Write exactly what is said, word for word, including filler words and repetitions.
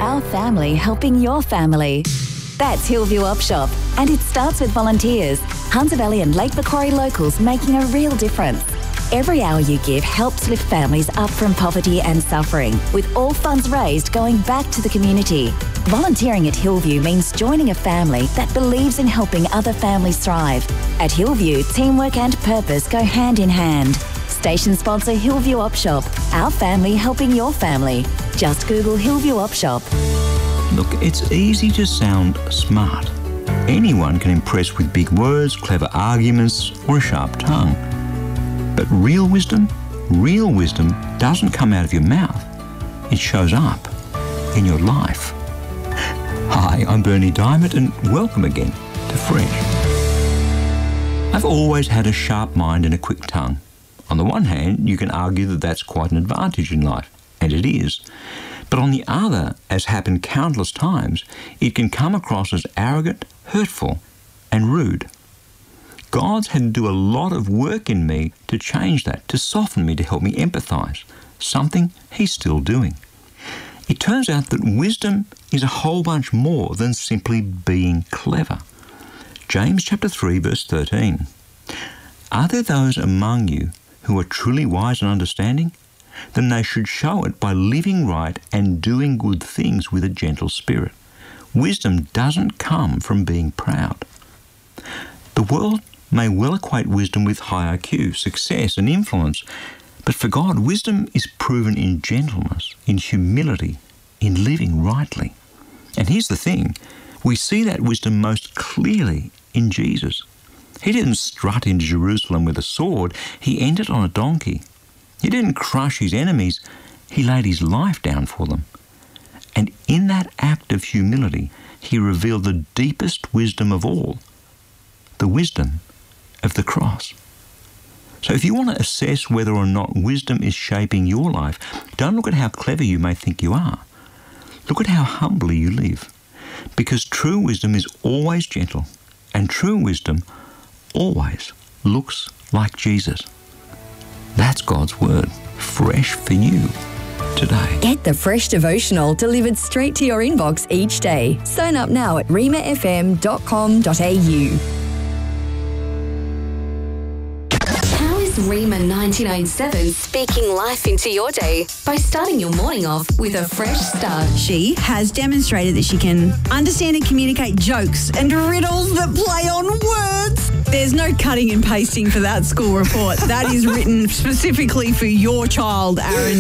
our family helping your family. That's Hillview Op Shop, and it starts with volunteers. Hunter Valley and Lake Macquarie locals making a real difference. Every hour you give helps lift families up from poverty and suffering, with all funds raised going back to the community. Volunteering at Hillview means joining a family that believes in helping other families thrive. At Hillview, teamwork and purpose go hand in hand. Station sponsor Hillview Op Shop, our family helping your family. Just Google Hillview Op Shop. Look, it's easy to sound smart. Anyone can impress with big words, clever arguments, or a sharp tongue. But real wisdom, real wisdom doesn't come out of your mouth. It shows up in your life. Hi, I'm Bernie Diamond, and welcome again to Fresh. I've always had a sharp mind and a quick tongue. On the one hand, you can argue that that's quite an advantage in life, and it is. But on the other, as happened countless times, it can come across as arrogant, hurtful, and rude. God's had to do a lot of work in me to change that, to soften me, to help me empathise, something He's still doing. It turns out that wisdom is a whole bunch more than simply being clever. James chapter three, verse thirteen. Are there those among you who are truly wise and understanding? Then they should show it by living right and doing good things with a gentle spirit. Wisdom doesn't come from being proud. The world may well equate wisdom with high I Q, success and influence, but for God, wisdom is proven in gentleness, in humility, in living rightly. And here's the thing, we see that wisdom most clearly in Jesus. He didn't strut into Jerusalem with a sword, he entered on a donkey. He didn't crush his enemies, he laid his life down for them. And in that act of humility, he revealed the deepest wisdom of all, the wisdom of the cross. So if you want to assess whether or not wisdom is shaping your life, don't look at how clever you may think you are. Look at how humbly you live. Because true wisdom is always gentle, and true wisdom always looks like Jesus. That's God's Word, fresh for you today. Get the Fresh Devotional delivered straight to your inbox each day. Sign up now at rima f m dot com dot a u. How is Rima ninety-nine point seven speaking life into your day? By starting your morning off with a fresh start. She has demonstrated that she can understand and communicate jokes and riddles that play on words. There's no cutting and pasting for that school report. That is written specifically for your child, Aaron.